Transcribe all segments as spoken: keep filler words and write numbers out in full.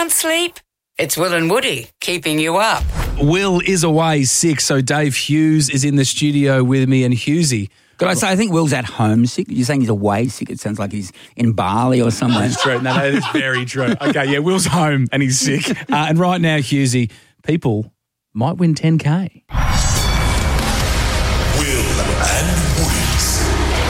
Can't sleep? It's Will and Woody keeping you up. Will is away sick, so Dave Hughes is in the studio with me, and Hughesy. Could I say, I think Will's at home sick. You're saying he's away sick. It sounds like he's in Bali or somewhere. That's true. No, that is very true. Okay, yeah, Will's home and he's sick. Uh, and right now, Hughesy, people might win ten K. Will and Woody's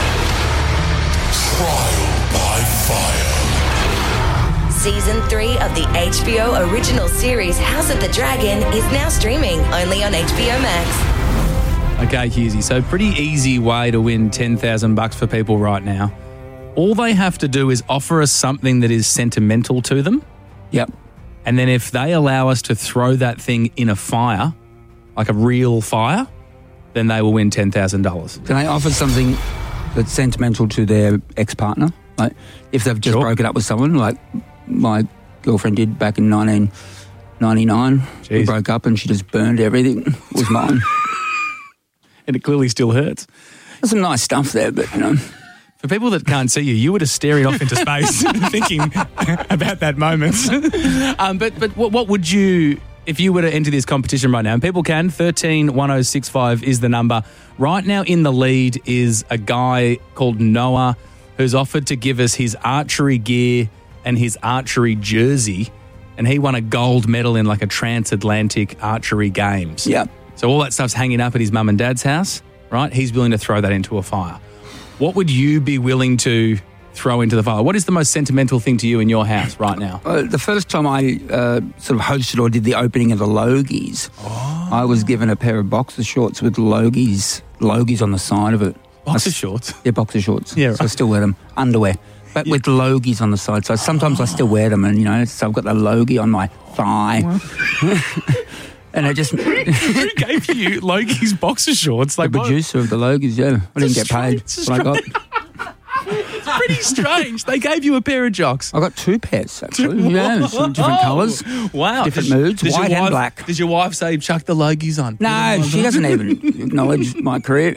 Trial by Fire. Season three of the H B O original series House of the Dragon is now streaming only on H B O Max. Okay, Hughesy, so pretty easy way to win ten thousand bucks for people right now. All they have to do is offer us something that is sentimental to them. Yep. And then if they allow us to throw that thing in a fire, like a real fire, then they will win ten thousand dollars. Can they offer something that's sentimental to their ex-partner? Like if they've just Sure. broken up with someone, like my girlfriend did back in nineteen ninety-nine. We Jeez. broke up and she just burned everything. It was mine. And it clearly still hurts. There's some nice stuff there, but, you know. For people that can't see you, you were just staring off into space thinking about that moment. um, but but what, what would you, if you were to enter this competition right now, and people can, thirteen one oh six five is the number. Right now in the lead is a guy called Noah who's offered to give us his archery gear and his archery jersey, and he won a gold medal in like a transatlantic archery games. Yeah. So all that stuff's hanging up at his mum and dad's house, right? He's willing to throw that into a fire. What would you be willing to throw into the fire? What is the most sentimental thing to you in your house right now? Uh, the first time I uh, sort of hosted or did the opening of the Logies, Oh. I was given a pair of boxer shorts with Logies, Logies on the side of it. Boxer I, shorts? Yeah, boxer shorts. Yeah, So I right. still wear them. Underwear. But with Logies on the side. So sometimes I still wear them and, you know, so I've got the Logie on my thigh. And I just... Who gave you Loki's boxer shorts? The Like what? producer of the Logies, yeah. I didn't get paid. It's But I got, It's pretty strange. They gave you a pair of jocks. I got two pairs, actually. Yeah, some different colours. Wow. Different Does- moods, does your white and wife- black. Does your wife say, chuck the Logies on? No, she doesn't even acknowledge my career.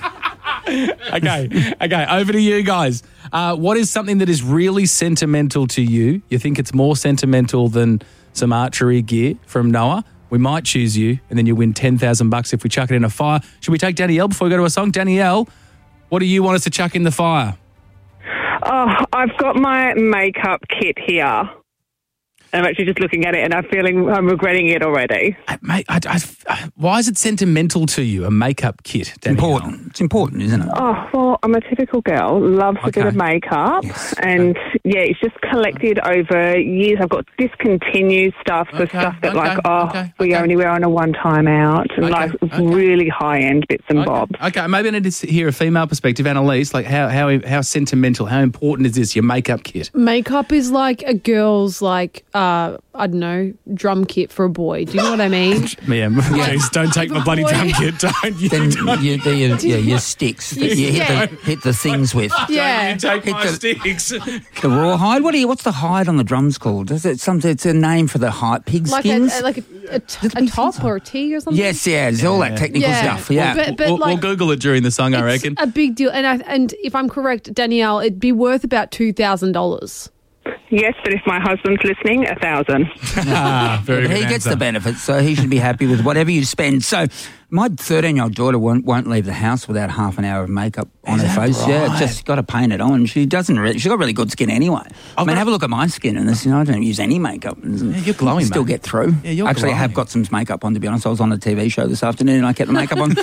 Okay, okay, over to you guys. Uh, what is something that is really sentimental to you? You think it's more sentimental than some archery gear from Noah? We might choose you, and then you win ten thousand bucks if we chuck it in a fire. Should we take Danielle before we go to a song? Danielle, what do you want us to chuck in the fire? Oh, I've got my makeup kit here. I'm actually just looking at it and I'm feeling, I'm regretting it already. I, mate, I, I, I, why is it sentimental to you, a makeup kit, Danielle? Important. It's important, isn't it? Oh, well, I'm a typical girl, loves a bit Okay. of makeup. Yes. And, yeah, it's just collected over years. I've got discontinued stuff, so Okay, stuff that, okay, like, oh, okay, we okay. only wear on a one-time out. And, Okay, like, okay. really high-end bits and bobs. Okay, okay, maybe I need to hear a female perspective. Annalise, like how, how, how sentimental, how important is this, your makeup kit? Makeup is like a girl's, like, uh, I don't know, drum kit for a boy. Do you know what I mean? Yeah, please don't take my bloody boy. drum kit. Don't you? Then don't, you, they're your, yeah, your sticks that you hit, Yeah. the, hit the things with. Yeah. you take Hit my the- sticks. The rawhide? What are you, what's the hide on the drums called? Is it some, it's a name for the hide, pig Like a, skins? a- like a, a, t- a top or a tee or something? yes, yeah, it's all that technical Yeah. stuff. Yeah. But- but we'll, like- we'll Google it during the song, I It's reckon. a big deal. And I, and if I'm correct, Danielle, it'd be worth about two thousand dollars. Yes, but if my husband's listening, a thousand. Ah, very But good he gets answer. the benefits, so he should be happy with whatever you spend. So my thirteen-year-old daughter won't, won't leave the house without half an hour of makeup on her face. Yeah, right? just got to paint it on. She doesn't. Really, she's got really good skin anyway. I mean, got- have a look at my skin, and this, you know, I don't use any makeup. Yeah, you're glowing, Still mate. get through. Yeah, you're Actually, I have glowing. got some makeup on. To be honest, I was on a T V show this afternoon, and I kept the makeup on.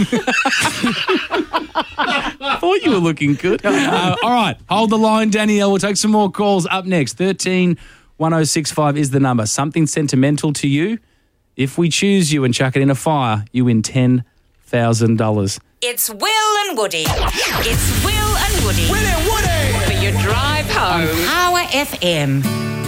I thought you were looking good. Uh, all right, hold the line, Danielle. We'll take some more calls up next. thirteen one oh six five is the number. Something sentimental to you? If we choose you and chuck it in a fire, you win ten thousand dollars. It's Will and Woody. It's Will and Woody. Will and Woody! For your drive home. On Power F M.